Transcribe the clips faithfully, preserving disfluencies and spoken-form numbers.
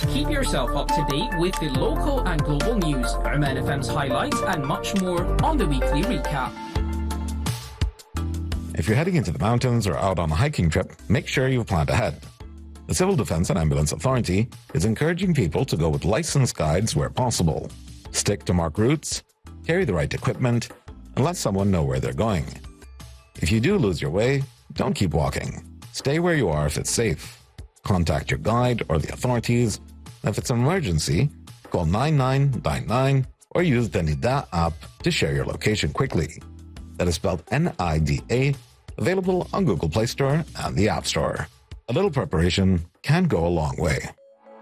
Keep yourself up to date with the local and global news, Oman F M's highlights, and much more on the weekly recap. If you're heading into the mountains or out on a hiking trip, make sure you've planned ahead. The Civil Defense and Ambulance Authority is encouraging people to go with licensed guides where possible. Stick to marked routes, carry the right equipment, and let someone know where they're going. If you do lose your way, don't keep walking. Stay where you are if it's safe. Contact your guide or the authorities. If it's an emergency, call nine nine nine nine or use the Nida app to share your location quickly. That is spelled N I D A, available on Google Play Store and the App Store. A little preparation can go a long way.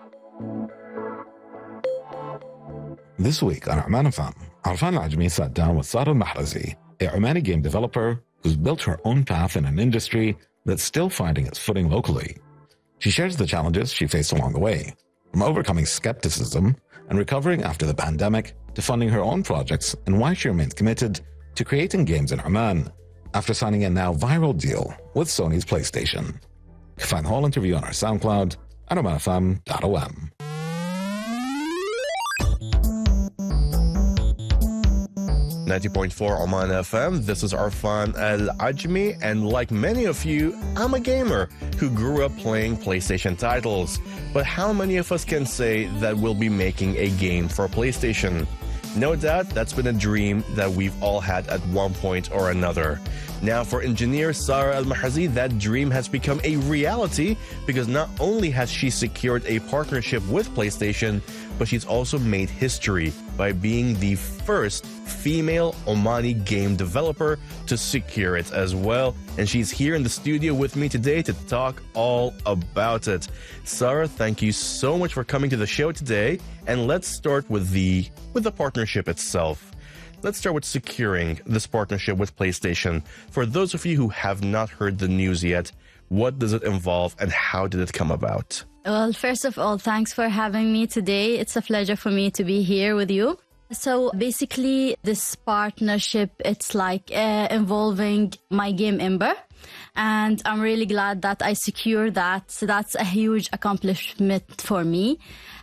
This week on Oman F M, Arfan Al-Ajmi sat down with Sara Al-Mahrazi, a Omani game developer who's built her own path in an industry that's still finding its footing locally. She shares the challenges she faced along the way, from overcoming skepticism and recovering after the pandemic to funding her own projects, and why she remains committed to creating games in Oman after signing a now viral deal with Sony's PlayStation. You can find the whole interview on our SoundCloud at oman f m dot o m. ninety point four Oman F M, this is Arfan Al-Ajmi, and like many of you, I'm a gamer who grew up playing PlayStation titles. But how many of us can say that we'll be making a game for PlayStation? No doubt that's been a dream that we've all had at one point or another. Now, for engineer Sara Al-Mahrazi, that dream has become a reality because not only has she secured a partnership with PlayStation, but she's also made history by being the first female Omani game developer to secure it as well. And she's here in the studio with me today to talk all about it. Sara, thank you so much for coming to the show today. And let's start with the with the partnership itself. Let's start with securing this partnership with PlayStation. For those of you who have not heard the news yet, what does it involve and how did it come about? Well, first of all, thanks for having me today. It's a pleasure for me to be here with you. So basically, this partnership, it's like uh, involving my game Ember. And I'm really glad that I secured that. So that's a huge accomplishment for me.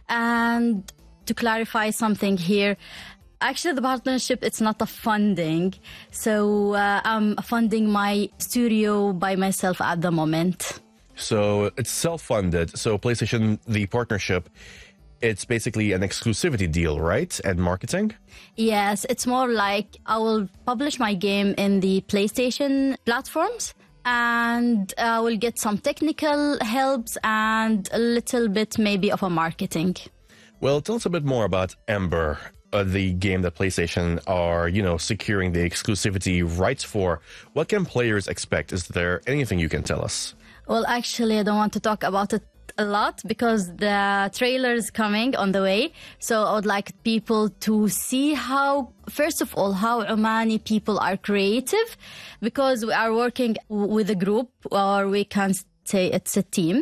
And to clarify something here, actually, the partnership, it's not a funding. So uh, I'm funding my studio by myself at the moment. So it's self-funded. So PlayStation, the partnership, it's basically an exclusivity deal, right? And marketing? Yes, it's more like I will publish my game in the PlayStation platforms and I will get some technical helps and a little bit maybe of a marketing. Well, tell us a bit more about Ember. Uh, the game that PlayStation are, you know, securing the exclusivity rights for. What can players expect? Is there anything you can tell us? Well, actually, I don't want to talk about it a lot because the trailer is coming on the way. So I would like people to see how, first of all, how Omani people are creative, because we are working with a group, or we can say it's a team.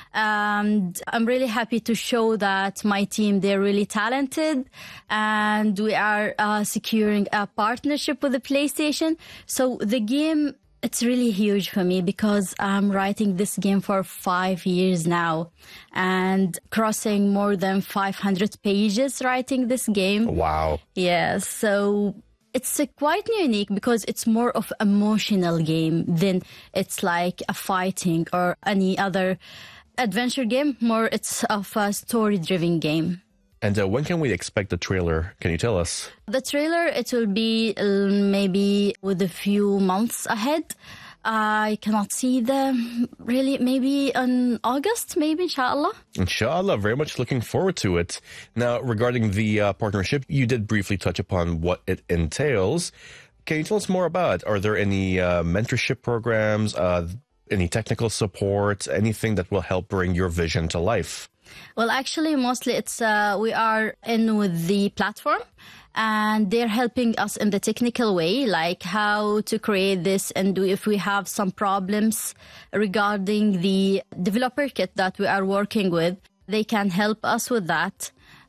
And I'm really happy to show that my team, they're really talented, and we are uh, securing a partnership with the PlayStation. So the game, it's really huge for me because I'm writing this game for five years now and crossing more than five hundred pages writing this game. Wow. Yes. So it's uh, quite unique because it's more of emotional game than it's like a fighting or any other adventure game. More it's of a story-driven game. And uh, when can we expect the trailer? Can you tell us? The trailer, it will be uh, maybe with a few months ahead. I cannot see them really, maybe in August, maybe, inshallah. Inshallah, very much looking forward to it. Now, regarding the uh, partnership, you did briefly touch upon what it entails. Can you tell us more about it? Are there any uh, mentorship programs, uh, any technical support, anything that will help bring your vision to life? Well, actually, mostly it's uh, we are in with the platform, and they're helping us in the technical way, like how to create this, and if we have some problems regarding the developer kit that we are working with, they can help us with that.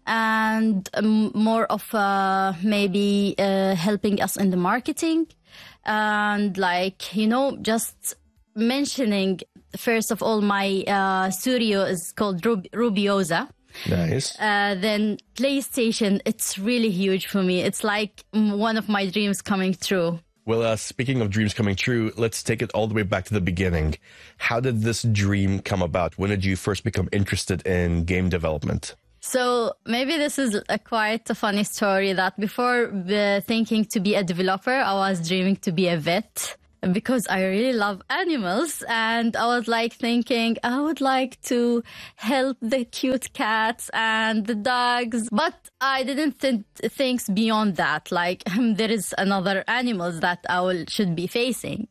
And um, more of uh, maybe uh, helping us in the marketing, and like, you know, just mentioning, first of all, my uh, studio is called Rub- Rubiosa. Nice. Uh, then PlayStation, it's really huge for me. It's like mm, one of my dreams coming true. Well, uh, speaking of dreams coming true, let's take it all the way back to the beginning. How did this dream come about? When did you first become interested in game development? So maybe this is a quite a funny story that before uh, thinking to be a developer, I was dreaming to be a vet because I really love animals. And I was like thinking I would like to help the cute cats and the dogs. But I didn't think things beyond that. Like there is another animals that I will, should be facing.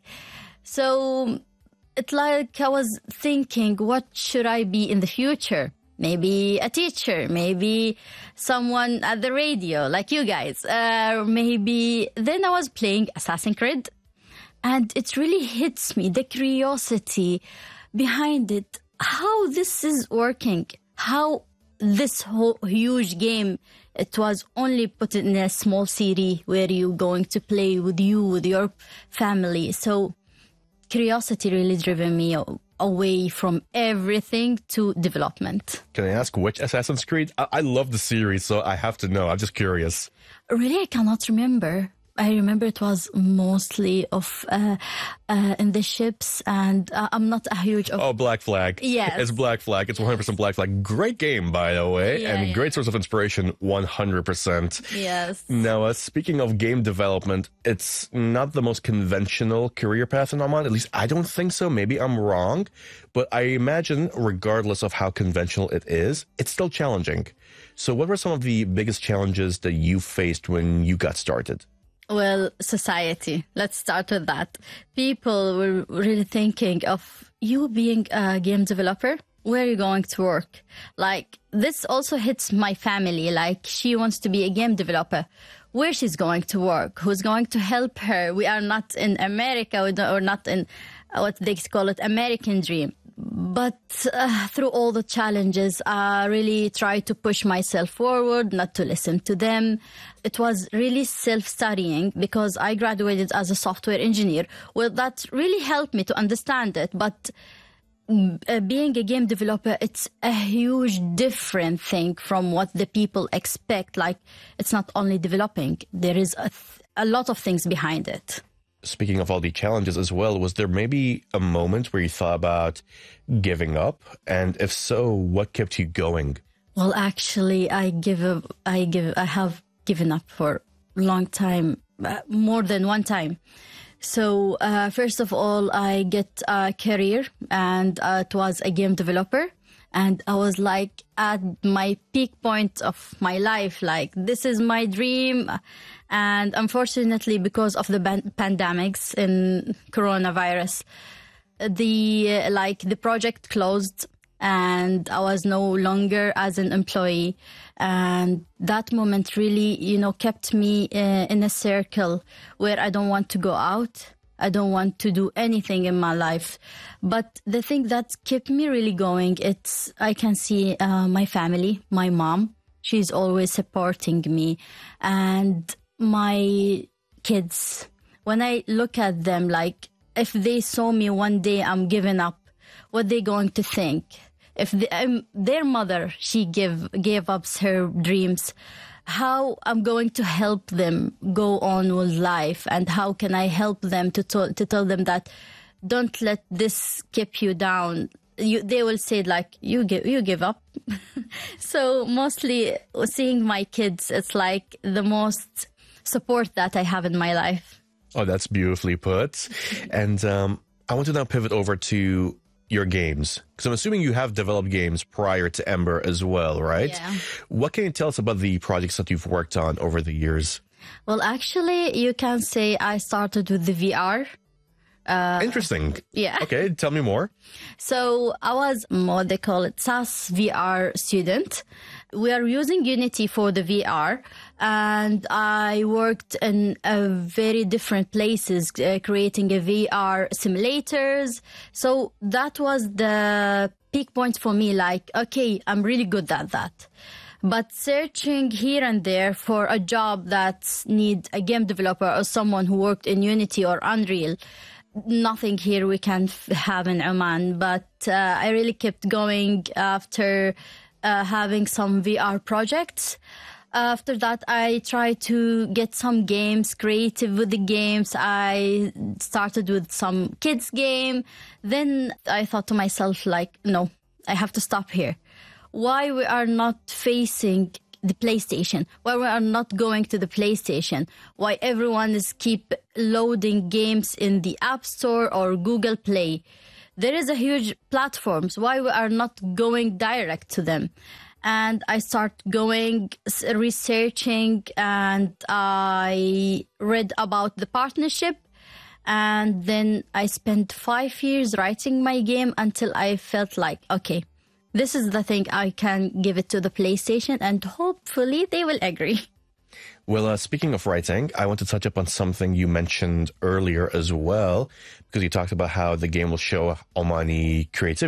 So it's like I was thinking, what should I be in the future? Maybe a teacher, maybe someone at the radio like you guys. Uh, maybe then I was playing Assassin's Creed and it really hits me, the curiosity behind it, how this is working, how this whole huge game, it was only put in a small city where you're going to play with you, with your family. So curiosity really driven me away from everything to development. Can I ask which Assassin's Creed? I, I love the series, so I have to know. I'm just curious. Really, I cannot remember. I remember it was mostly of uh, uh, in the ships, and uh, I'm not a huge... Of- oh, Black Flag. Yes. It's Black Flag. It's one hundred percent Black Flag. Great game, by the way, Yeah, and yeah. great source of inspiration, one hundred percent. Yes. Now, uh, speaking of game development, it's not the most conventional career path in Oman. At least I don't think so. Maybe I'm wrong. But I imagine, regardless of how conventional it is, it's still challenging. So what were some of the biggest challenges that you faced when you got started? Well, society. Let's start with that. People were really thinking of you being a game developer. Where are you going to work? Like, this also hits my family. Like, she wants to be a game developer. Where she's going to work? Who's going to help her? We are not in America. We don't, or not in what they call it, American dream. But uh, through all the challenges, I really tried to push myself forward, not to listen to them. It was really self-studying because I graduated as a software engineer. Well, that really helped me to understand it. But uh, being a game developer, it's a huge different thing from what the people expect. Like, it's not only developing. There is a, th- a lot of things behind it. Speaking of all the challenges as well, was there maybe a moment where you thought about giving up? And if so, what kept you going? Well, actually, I give up, I give, I have given up for a long time, uh, more than one time. So, uh, first of all, I get a career, and uh, it was a game developer. And I was like at my peak point of my life, like this is my dream. And unfortunately, because of the ban- pandemics and coronavirus, the uh, like the project closed and I was no longer as an employee. And that moment really, you know, kept me uh, in a circle where I don't want to go out. I don't want to do anything in my life. But the thing that kept me really going, it's I can see uh, my family, my mom. She's always supporting me. And my kids, when I look at them, like if they saw me one day I'm giving up, what they going to think? If they, um, their mother, she give, gave up her dreams, how I'm going to help them go on with life, and how can I help them to to, to tell them that don't let this keep you down. You, they will say like you give you give up. So mostly seeing my kids, it's like the most support that I have in my life. Oh, that's beautifully put. And um, I want to now pivot over to your games, because I'm assuming you have developed games prior to Ember as well, right? Yeah. What can you tell us about the projects that you've worked on over the years? Well, actually, you can say I started with the V R. Uh, Interesting. Yeah. Okay, tell me more. So I was what they call it S A S V R student. We are using Unity for the V R, and I worked in uh, very different places, uh, creating a V R simulators. So that was the peak point for me. Like, okay, I'm really good at that. But searching here and there for a job that need a game developer or someone who worked in Unity or Unreal, nothing here we can f- have in Oman. But uh, I really kept going after uh, having some V R projects. After that, I tried to get some games, creative with the games. I started with some kids game. Then I thought to myself, like, no, I have to stop here. Why we are not facing the PlayStation? Why we are not going to the PlayStation? Why everyone is keep loading games in the App Store or Google Play? There is a huge platforms. Why we are not going direct to them? And I start going, researching, and I read about the partnership. And then I spent five years writing my game until I felt like, okay, this is the thing I can give it to the PlayStation, and hopefully they will agree. Well, uh, speaking of writing, I want to touch up on something you mentioned earlier as well, because you talked about how the game will show Omani creativity.